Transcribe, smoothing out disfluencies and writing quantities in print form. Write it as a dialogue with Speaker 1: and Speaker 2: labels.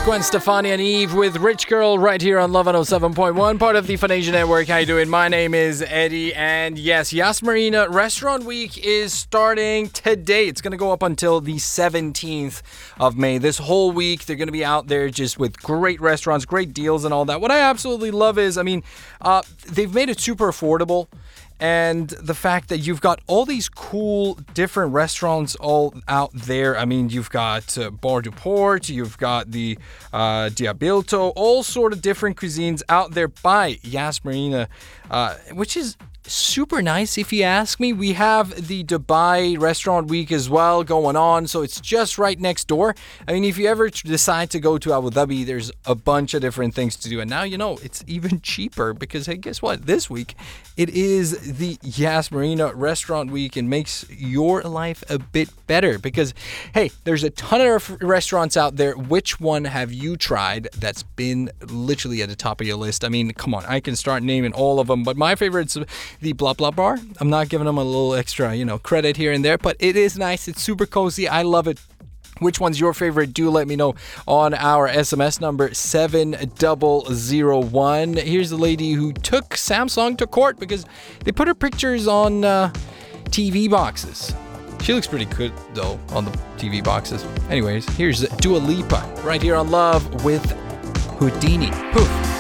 Speaker 1: Gwen Stefani and Eve with Rich Girl right here on Love 107.1, part of the Fanasia Network. How you doing? My name is Eddie, and yes, Yas Marina Restaurant Week is starting today. It's going to go up until the 17th of May. This whole week, they're going to be out there just with great restaurants, great deals and all that. What I absolutely love is, they've made it super affordable. And the fact that you've got all these cool different restaurants all out there. I mean, you've got Bar du Port, you've got the Diabilto, all sort of different cuisines out there by Yas Marina, which is super nice if you ask me. We have the Dubai Restaurant Week as well going on, so it's just right next door. I mean, if you ever decide to go to Abu Dhabi, there's a bunch of different things to do, and now you know it's even cheaper because, hey, guess what? This week it is the Yas Marina Restaurant Week and makes your life a bit better because, hey, there's a ton of restaurants out there. Which one have you tried that's been literally at the top of your list? I mean, come on, I can start naming all of them, but my favorite's the Blah Blah Bar. I'm not giving them a little extra, credit here and there, but it is nice. It's super cozy. I love it. Which one's your favorite? Do let me know on our SMS number 7001. Here's the lady who took Samsung to court because they put her pictures on TV boxes. She looks pretty good, though, on the TV boxes. Anyways, here's Dua Lipa right here on Love with Houdini. Poof.